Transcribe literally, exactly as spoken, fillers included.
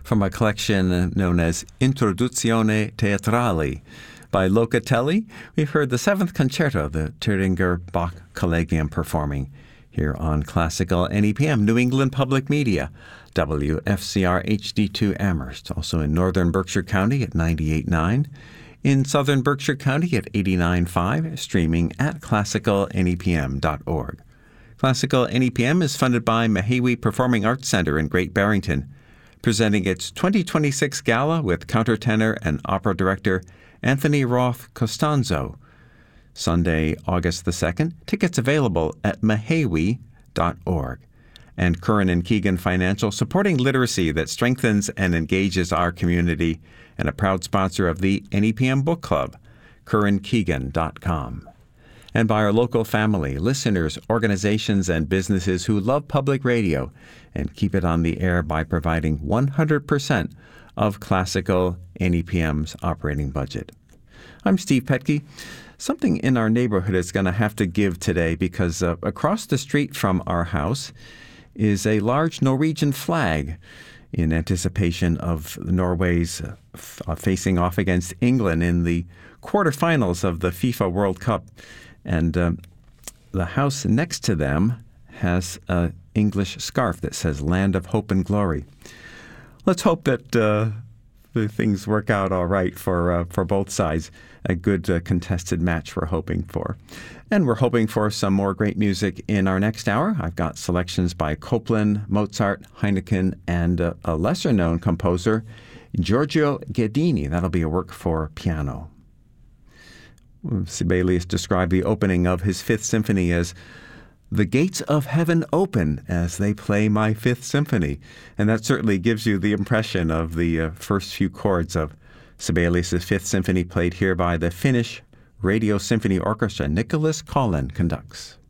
from a collection known as Introduzione Teatrale. By Locatelli, we've heard the seventh concerto, the Thüringer Bach Collegium, performing here on Classical N E P M, New England Public Media, W F C R H D two Amherst, also in northern Berkshire County at ninety-eight point nine, in southern Berkshire County at eighty-nine point five, streaming at classical N E P M dot org. Classical N E P M is funded by Mehewi Performing Arts Center in Great Barrington, presenting its twenty twenty-six gala with countertenor and opera director Anthony Roth Costanzo. Sunday, August the second. Tickets available at mehewi dot org. And Curran and Keegan Financial, supporting literacy that strengthens and engages our community, and a proud sponsor of the N E P M Book Club, curran keegan dot com. And by our local family, listeners, organizations, and businesses who love public radio and keep it on the air by providing one hundred percent of Classical N E P M's operating budget. I'm Steve Petke. Something in our neighborhood is going to have to give today because uh, across the street from our house is a large Norwegian flag in anticipation of Norway's uh, f- uh, facing off against England in the quarterfinals of the FIFA World Cup. And um, the house next to them has an English scarf that says Land of Hope and Glory. Let's hope that uh, the things work out all right for uh, for both sides. A good uh, contested match we're hoping for. And we're hoping for some more great music in our next hour. I've got selections by Copland, Mozart, Heineken, and uh, a lesser-known composer, Giorgio Ghedini. That'll be a work for piano. Sibelius described the opening of his Fifth Symphony as "The gates of heaven open as they play my Fifth Symphony." And that certainly gives you the impression of the uh, first few chords of Sibelius' Fifth Symphony, played here by the Finnish Radio Symphony Orchestra. Nicholas Collin conducts.